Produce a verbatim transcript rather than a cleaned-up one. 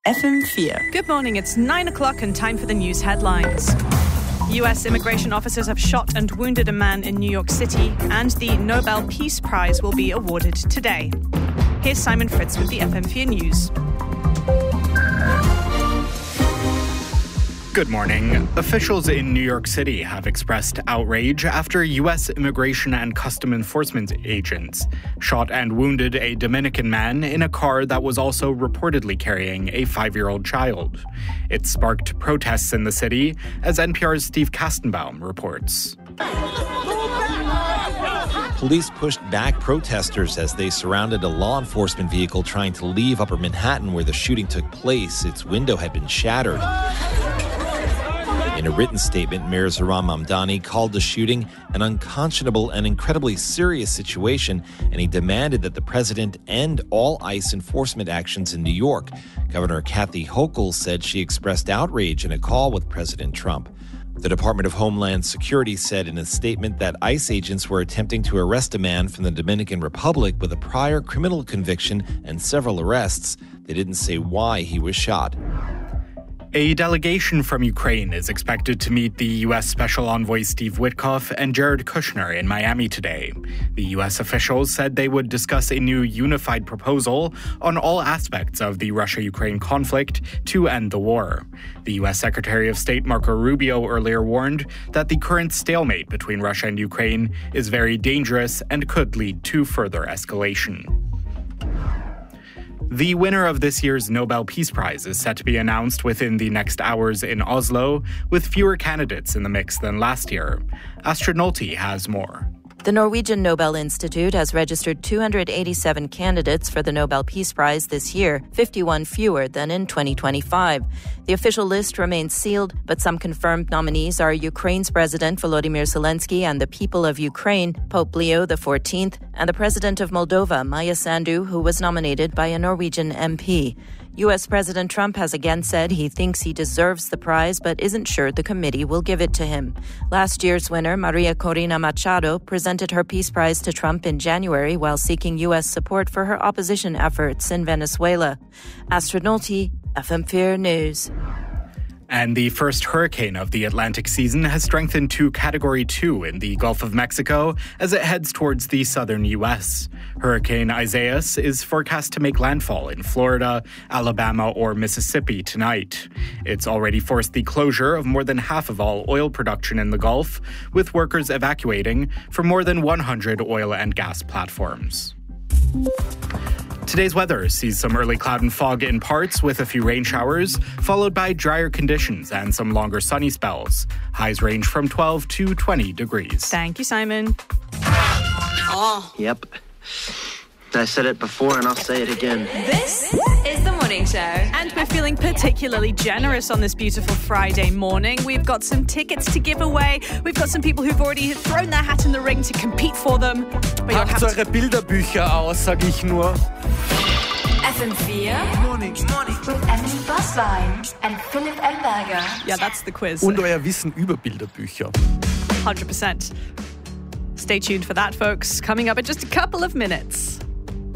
F M four. Good morning, it's nine o'clock and time for the news headlines. U S immigration officers have shot and wounded a man in New York City, and the Nobel Peace Prize will be awarded today. Here's Simon Fritz with the F M four News. Good morning. Officials in New York City have expressed outrage after U S Immigration and Custom Enforcement agents shot and wounded a Dominican man in a car that was also reportedly carrying a five-year-old child. It sparked protests in the city, as N P R's Steve Kastenbaum reports. Police pushed back protesters as they surrounded a law enforcement vehicle trying to leave Upper Manhattan where the shooting took place. Its window had been shattered. In a written statement, Mayor Zohran Mamdani called the shooting an unconscionable and incredibly serious situation, and he demanded that the president end all ICE enforcement actions in New York. Governor Kathy Hochul said she expressed outrage in a call with President Trump. The Department of Homeland Security said in a statement that ICE agents were attempting to arrest a man from the Dominican Republic with a prior criminal conviction and several arrests. They didn't say why he was shot. A delegation from Ukraine is expected to meet the U S Special Envoy Steve Witkoff and Jared Kushner in Miami today. The U S officials said they would discuss a new unified proposal on all aspects of the Russia-Ukraine conflict to end the war. The U S Secretary of State Marco Rubio earlier warned that the current stalemate between Russia and Ukraine is very dangerous and could lead to further escalation. The winner of this year's Nobel Peace Prize is set to be announced within the next hours in Oslo, with fewer candidates in the mix than last year. Astrid Nolte has more. The Norwegian Nobel Institute has registered two hundred eighty-seven candidates for the Nobel Peace Prize this year, fifty-one fewer than in twenty twenty-five. The official list remains sealed, but some confirmed nominees are Ukraine's President Volodymyr Zelensky and the people of Ukraine, Pope Leo the fourteenth, and the President of Moldova, Maia Sandu, who was nominated by a Norwegian M P. U S President Trump has again said he thinks he deserves the prize, but isn't sure the committee will give it to him. Last year's winner, Maria Corina Machado, presented her Peace Prize to Trump in January while seeking U S support for her opposition efforts in Venezuela. Astrid Nolte, F M four News. And the first hurricane of the Atlantic season has strengthened to Category two in the Gulf of Mexico as it heads towards the southern U S. Hurricane Isaias is forecast to make landfall in Florida, Alabama, or Mississippi tonight. It's already forced the closure of more than half of all oil production in the Gulf, with workers evacuating from more than one hundred oil and gas platforms. Today's weather sees some early cloud and fog in parts with a few rain showers, followed by drier conditions and some longer sunny spells. Highs range from twelve to twenty degrees. Thank you, Simon. Oh. Yep. I said it before and I'll say it again. This is The Morning Show. And we're feeling particularly generous on this beautiful Friday morning. We've got some tickets to give away. We've got some people who've already thrown their hat in the ring to compete for them. But you'll have Packt eure Bilderbücher aus, sag ich nur. F M four Morning, morning. With Emily Boswein and Philipp Elberger. Yeah, that's the quiz. Und euer Wissen über Bilderbücher. one hundred percent. Stay tuned for that, folks. Coming up in just a couple of minutes.